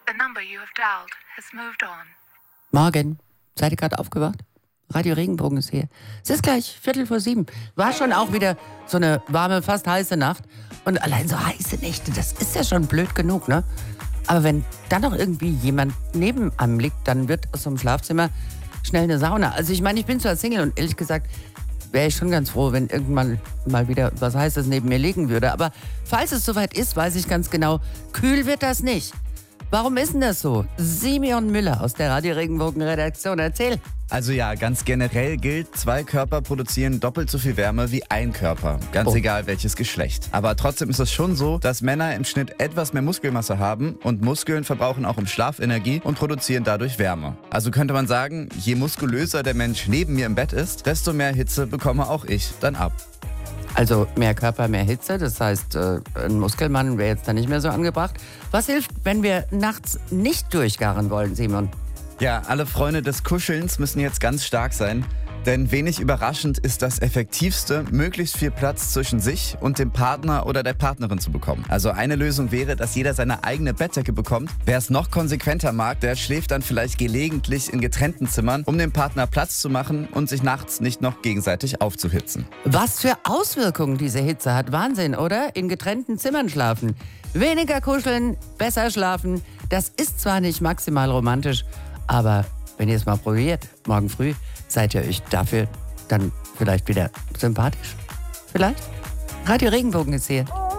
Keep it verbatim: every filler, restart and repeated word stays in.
The number you have dialed has moved on. Morgen. Seid ihr gerade aufgewacht? Radio Regenbogen ist hier. Es ist gleich Viertel vor sieben. War schon auch wieder so eine warme, fast heiße Nacht. Und allein so heiße Nächte, das ist ja schon blöd genug, ne? Aber wenn dann noch irgendwie jemand neben einem liegt, dann wird aus so einem Schlafzimmer schnell eine Sauna. Also ich meine, ich bin zwar Single und ehrlich gesagt wäre ich schon ganz froh, wenn irgendwann mal wieder was Heißes neben mir liegen würde. Aber falls es soweit ist, weiß ich ganz genau, kühl wird das nicht. Warum ist denn das so? Simeon Müller aus der Radio Regenbogen Redaktion, erzähl. Also ja, ganz generell gilt, zwei Körper produzieren doppelt so viel Wärme wie ein Körper. Ganz Oh. egal welches Geschlecht. Aber trotzdem ist es schon so, dass Männer im Schnitt etwas mehr Muskelmasse haben und Muskeln verbrauchen auch im Schlaf Energie und produzieren dadurch Wärme. Also könnte man sagen, je muskulöser der Mensch neben mir im Bett ist, desto mehr Hitze bekomme auch ich dann ab. Also mehr Körper, mehr Hitze, das heißt, äh, ein Muskelmann wäre jetzt da nicht mehr so angebracht. Was hilft, wenn wir nachts nicht durchgaren wollen, Simon? Ja, alle Freunde des Kuschelns müssen jetzt ganz stark sein. Denn wenig überraschend ist das Effektivste, möglichst viel Platz zwischen sich und dem Partner oder der Partnerin zu bekommen. Also eine Lösung wäre, dass jeder seine eigene Bettdecke bekommt. Wer es noch konsequenter mag, der schläft dann vielleicht gelegentlich in getrennten Zimmern, um dem Partner Platz zu machen und sich nachts nicht noch gegenseitig aufzuhitzen. Was für Auswirkungen diese Hitze hat. Wahnsinn, oder? In getrennten Zimmern schlafen. Weniger kuscheln, besser schlafen. Das ist zwar nicht maximal romantisch, aber wenn ihr es mal probiert, morgen früh, seid ihr euch dafür dann vielleicht wieder sympathisch? Vielleicht? Radio Regenbogen ist hier.